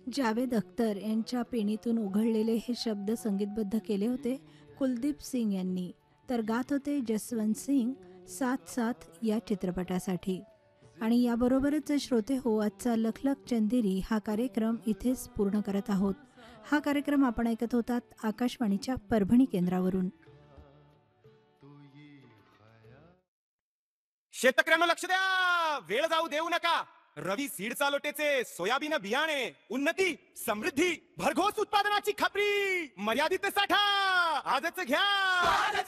जावेद अख्तर यांच्या पेणीतून उघडलेले हे शब्द संगीतबद्ध केले होते कुलदीप सिंग यांनी, तर गात होते जसवंत सिंग साथ साथ या चित्रपटासाठी. आणि याबरोबरच श्रोते हो, आजचा लखलख चंदेरी हा कार्यक्रम इथेच पूर्ण करत आहोत. हा कार्यक्रम आपण ऐकत होतात आकाशवाणीच्या परभणी केंद्रावरून. शेतकऱ्यांना लक्ष द्या, वेळ जाऊ देऊ नका. रवी सीड चालोटेचे सोयाबीन बियाणे, उन्नती समृद्धी भरघोस उत्पादनाची खात्री, मर्यादित साठा आजच घ्या.